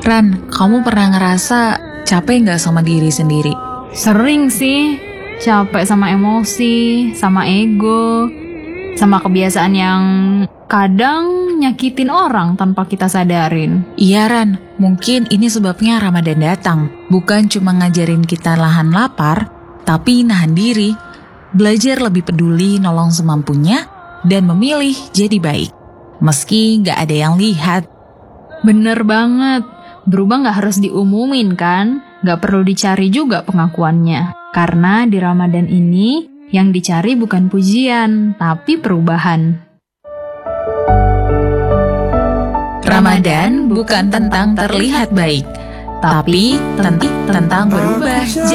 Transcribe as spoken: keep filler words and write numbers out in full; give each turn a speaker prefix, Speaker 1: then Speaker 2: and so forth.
Speaker 1: Ran, kamu pernah ngerasa capek gak sama diri sendiri?
Speaker 2: Sering sih, capek sama emosi, sama ego, sama kebiasaan yang kadang nyakitin orang tanpa kita sadarin.
Speaker 1: Iya Ran, mungkin ini sebabnya Ramadan datang. Bukan cuma ngajarin kita nahan lapar, tapi nahan diri, belajar lebih peduli nolong semampunya, dan memilih jadi baik. Meski gak ada yang lihat.
Speaker 2: Bener banget, berubah gak harus diumumin kan? Gak perlu dicari juga pengakuannya. Karena di Ramadan ini, yang dicari bukan pujian, tapi perubahan.
Speaker 1: Ramadan bukan tentang terlihat baik, tapi tentang berubah